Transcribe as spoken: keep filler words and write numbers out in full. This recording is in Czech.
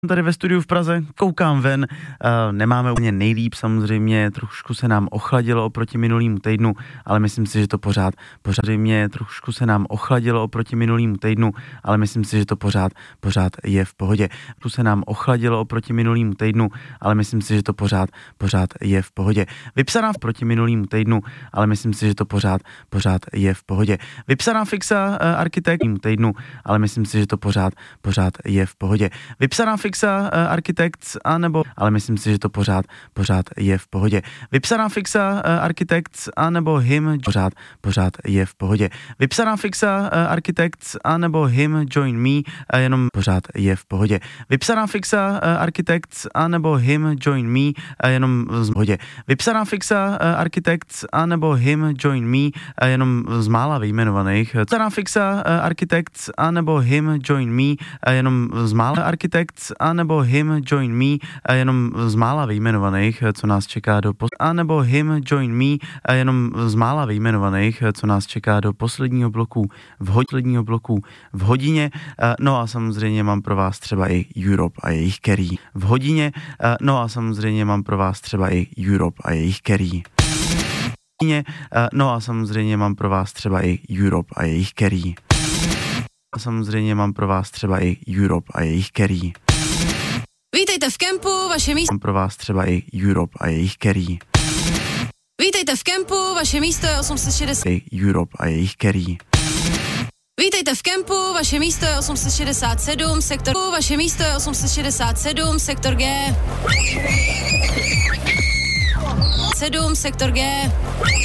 Tady ve studiu v Praze, koukám ven, uh, nemáme úplně nejlíp samozřejmě, trošku se nám ochladilo oproti minulýmu týdnu, ale myslím si, že to pořád, pořád mě trošku se nám ochladilo oproti minulýmu týdnu, ale myslím si, že to pořád, pořád je v pohodě. Tu se nám ochladilo oproti minulýmu týdnu, ale myslím si, že to pořád, pořád je v pohodě. Vypsaná proti minulýmu týdnu, ale myslím si, že to pořád, pořád je v pohodě. Vypsaná fixa uh, architekt týdnu, ale myslím si, že to pořád, pořád je v pohodě. Vypsaná fixa uh, architekt, anebo, ale myslím si, že to pořád, pořád je v pohodě. Vypsaná fixa uh, architekt, anebo him, pořád, pořád je v pohodě. Vypsaná fixa uh, architekt, anebo him join me, uh, jenom pořád je v pohodě. Vypsaná fixa uh, architekt, anebo him join me, uh, jenom z pohodě. Vypsaná fixa uh, architekt, anebo him join me, uh, jenom z mála vyjmenovaných. Vypsaná fixa uh, architekt, anebo him join me, uh, jenom z mála architekt, anebo him join me, uh, jenom z mála vyjmenovaných, co nás čeká do pos- anebo him join me, uh, jenom z mála vyjmenovaných, co nás čeká do posledního bloku, v hodinního bloku v hodině, uh, no a samozřejmě mám pro vás třeba i Europe a jejich kerry v hodině, uh, no a samozřejmě mám pro vás třeba i Europe a jejich kerry. No a samozřejmě mám pro vás třeba i Europe a jejich kerry. A samozřejmě mám pro vás třeba i Europe a jejich kerry. Vítejte v kempu, vaše místo. Mám pro vás třeba i Europe a jejich kerry. Vítejte v kempu, vaše místo je osm set šedesát. I Europe a jejich kerry. Vítejte v kempu, vaše místo je osm set šedesát sedm, sektor vaše místo je osm set šedesát sedm, sektor G. sedm, sektor G.